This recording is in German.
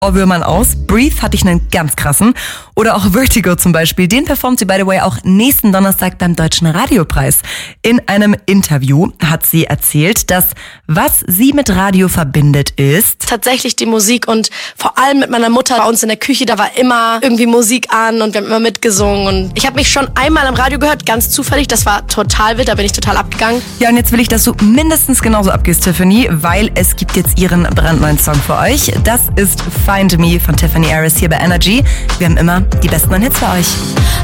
Ohrwürmern aus. Breathe hatte ich einen ganz krassen. Oder auch Vertigo zum Beispiel. Den performt sie, by the way, auch nächsten Donnerstag beim Deutschen Radiopreis. In einem Interview hat sie erzählt, dass was sie mit Radio verbindet ist... Tatsächlich die Musik und vor allem mit meiner Mutter bei uns in der Küche, da war immer irgendwie Musik an und wir haben immer mitgesungen. Und ich habe mich schon einmal im Radio gehört, ganz zufällig. Das war total wild, da bin ich total abgegangen. Ja, und jetzt will ich, dass du mindestens genauso abgehst, Tiffany, weil es gibt jetzt ihren brandneuen Song für euch. Das ist Find Me von Tiffany Harris hier bei Energy. Wir haben immer die besten neuen Hits für euch.